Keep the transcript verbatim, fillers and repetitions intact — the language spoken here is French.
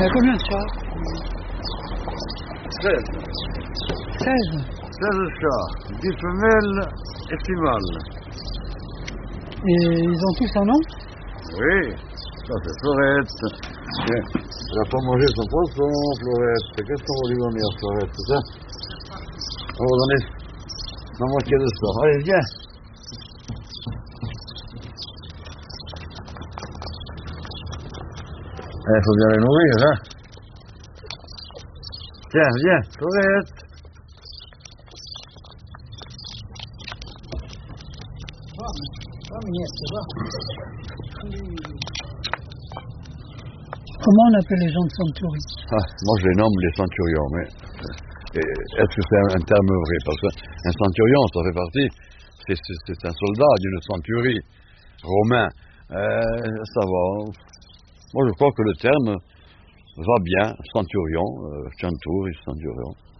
y a combien de chats? Seize. Seize. Seize chats, dix femelles et six mâles. Et ils ont tous un nom? Oui, ça c'est Florette. Tiens, elle n'a pas mangé son poisson, Florette. Qu'est-ce qu'on va lui donner à Florette, c'est ça? On va donner la moitié de ça. Allez, viens. Il faut bien les nourrir, hein. Tiens, viens, Florette. Comment on appelle les gens de Century? Ah, moi je les nomme les centurions, mais est-ce que c'est un, un terme vrai? Parce qu'un centurion, ça fait partie, c'est, c'est, c'est un soldat d'une centurie romain. Euh, ça va. Moi je crois que le terme va bien, centurion, euh, centuri, centurion.